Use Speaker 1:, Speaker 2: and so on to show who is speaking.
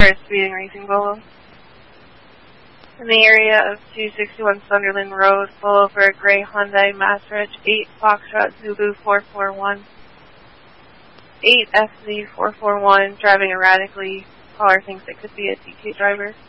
Speaker 1: required speeding racing Volvo. In the area of 261 Sunderland Road, pull over a gray Hyundai Mazda 8 Foxtrot Zulu 441. 8 FZ 441, driving erratically. Caller thinks it could be a DK driver.